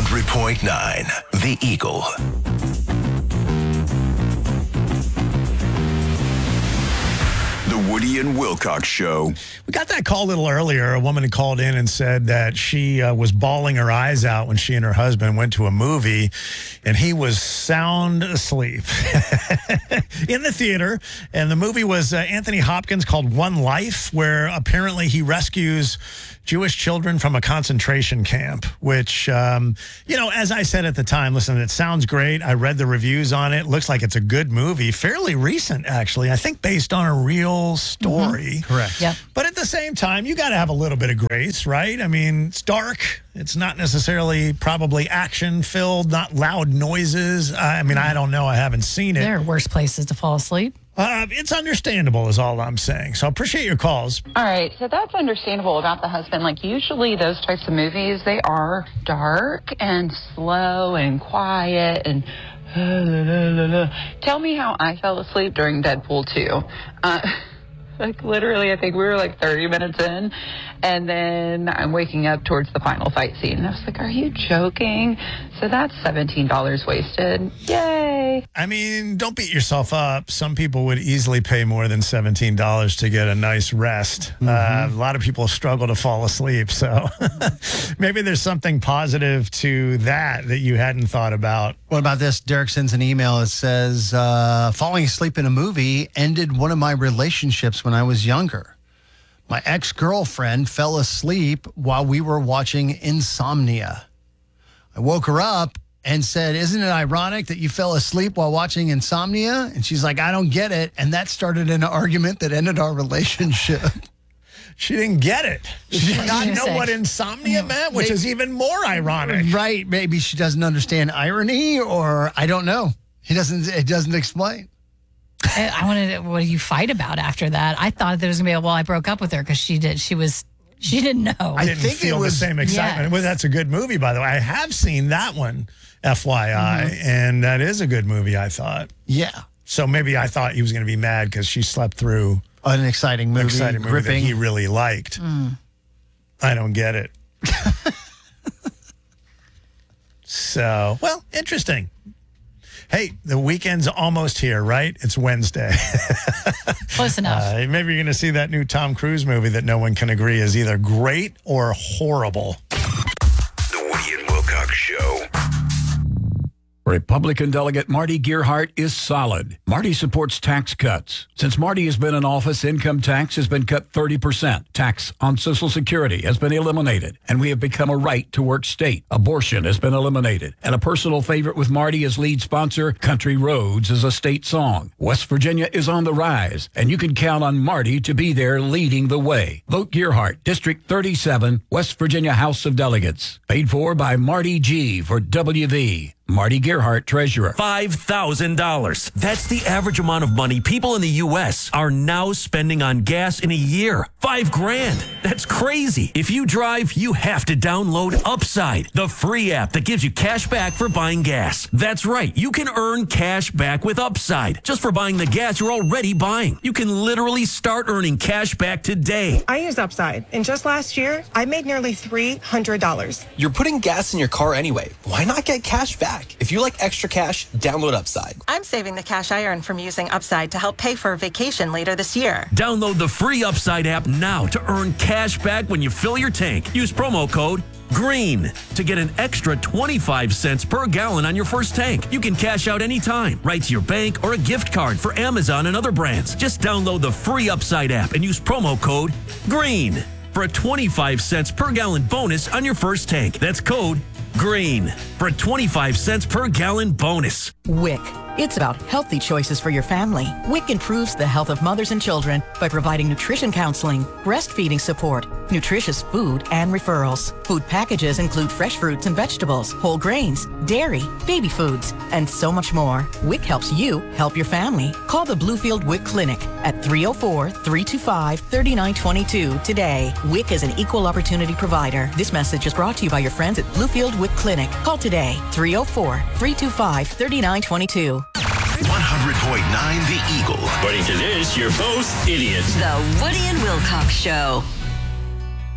100.9 The Eagle. The Woody and Wilcox Show. We got that call a little earlier. A woman had called in and said that she was bawling her eyes out when she and her husband went to a movie, and he was sound asleep in the theater. And the movie was Anthony Hopkins called One Life, where apparently he rescues Jewish children from a concentration camp, which, as I said at the time, listen, it sounds great. I read the reviews on it. Looks like it's a good movie. Fairly recent, actually. I think based on a real story. Mm-hmm. Correct. Yep. But at the same time, you got to have a little bit of grace, right? I mean, it's dark. It's not necessarily probably action-filled, not loud noises. I don't know. I haven't seen it. There are worse places to fall asleep. It's understandable is all I'm saying. So I appreciate your calls. All right, so that's understandable about the husband. Like, usually those types of movies, they are dark and slow and quiet and Tell me how I fell asleep during Deadpool 2. Literally, I think we were 30 minutes in, and then I'm waking up towards the final fight scene. And I was like, are you joking? So that's $17 wasted. Yay. I mean, don't beat yourself up. Some people would easily pay more than $17 to get a nice rest. A lot of people struggle to fall asleep. So maybe there's something positive to that you hadn't thought about. What about this? Derek sends an email. It says, falling asleep in a movie ended one of my relationships when I was younger. My ex-girlfriend fell asleep while we were watching Insomnia. I woke her up and said, isn't it ironic that you fell asleep while watching Insomnia? And she's like, I don't get it. And that started an argument that ended our relationship. She didn't get it. She did not know what insomnia meant, which is even more ironic. Right. Maybe she doesn't understand irony, or I don't know. It doesn't explain. I wanted to, what do you fight about after that? I thought there was going to be I broke up with her because she didn't know. I didn't feel the same excitement. Yes. Well, that's a good movie, by the way. I have seen that one, FYI, and that is a good movie, I thought. Yeah. So maybe I thought he was going to be mad because she slept through an exciting movie that he really liked. I don't get it. So, well, interesting. Hey, the weekend's almost here, right? It's Wednesday. Close enough. Maybe you're going to see that new Tom Cruise movie that no one can agree is either great or horrible. The Woody and Wilcox Show. Republican delegate Marty Gearhart is solid. Marty supports tax cuts. Since Marty has been in office, income tax has been cut 30%. Tax on Social Security has been eliminated, and we have become a right-to-work state. Abortion has been eliminated. And a personal favorite with Marty as lead sponsor, Country Roads is a state song. West Virginia is on the rise, and you can count on Marty to be there leading the way. Vote Gearhart, District 37, West Virginia House of Delegates. Paid for by Marty G. for WV. Marty Gearhart, Treasurer. $5,000. That's the average amount of money people in the U.S. are now spending on gas in a year. $5,000. That's crazy. If you drive, you have to download Upside, the free app that gives you cash back for buying gas. That's right. You can earn cash back with Upside just for buying the gas you're already buying. You can literally start earning cash back today. I use Upside, and just last year, I made nearly $300. You're putting gas in your car anyway. Why not get cash back? If you like extra cash, download Upside. I'm saving the cash I earn from using Upside to help pay for a vacation later this year. Download the free Upside app now to earn cash back when you fill your tank. Use promo code GREEN to get an extra 25 cents per gallon on your first tank. You can cash out anytime, right to your bank or a gift card for Amazon and other brands. Just download the free Upside app and use promo code GREEN for a 25 cents per gallon bonus on your first tank. That's code GREEN for a 25 cents per gallon bonus. WIC. It's about healthy choices for your family. WIC improves the health of mothers and children by providing nutrition counseling, breastfeeding support, nutritious food, and referrals. Food packages include fresh fruits and vegetables, whole grains, dairy, baby foods, and so much more. WIC helps you help your family. Call the Bluefield WIC Clinic at 304-325-3922 today. WIC is an equal opportunity provider. This message is brought to you by your friends at Bluefield WIC Clinic. Call today, 304-325-3922. 100.9 The Eagle. According to this, you're both idiots. The Woody and Wilcox Show.